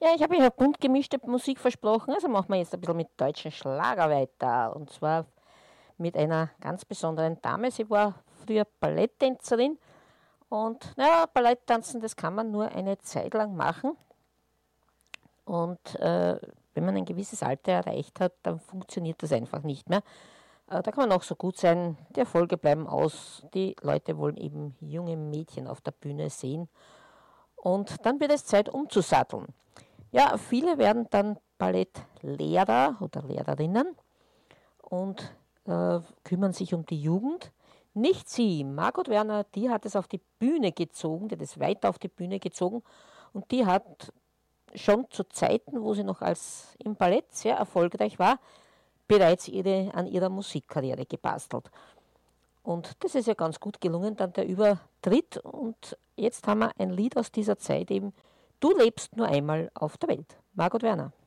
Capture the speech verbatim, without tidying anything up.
Ja, ich habe ja bunt gemischte Musik versprochen, also machen wir jetzt ein bisschen mit deutschen Schlager weiter. Und zwar mit einer ganz besonderen Dame. Sie war früher Balletttänzerin und naja, Balletttanzen, das kann man nur eine Zeit lang machen. Und äh, wenn man ein gewisses Alter erreicht hat, dann funktioniert das einfach nicht mehr. Äh, da kann man auch so gut sein, die Erfolge bleiben aus, die Leute wollen eben junge Mädchen auf der Bühne sehen. Und dann wird es Zeit umzusatteln. Ja, viele werden dann Ballettlehrer oder Lehrerinnen und äh, kümmern sich um die Jugend. Nicht sie, Margot Werner, die hat es auf die Bühne gezogen, die hat es weiter auf die Bühne gezogen und die hat schon zu Zeiten, wo sie noch als im Ballett sehr erfolgreich war, bereits ihre, an ihrer Musikkarriere gebastelt. Und das ist ja ganz gut gelungen, dann der Übertritt. Und jetzt haben wir ein Lied aus dieser Zeit eben, Du lebst nur einmal auf der Welt. Margot Werner.